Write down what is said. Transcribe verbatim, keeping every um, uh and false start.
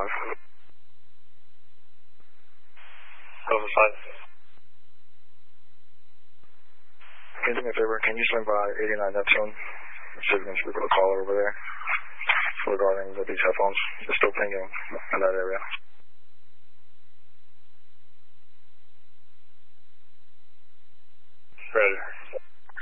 five. Delta five. Can you do me a favor? Can you swing by eighty-nine Neptune? See if we can speak with a caller over there regarding the, these headphones. It's still pinging in that area.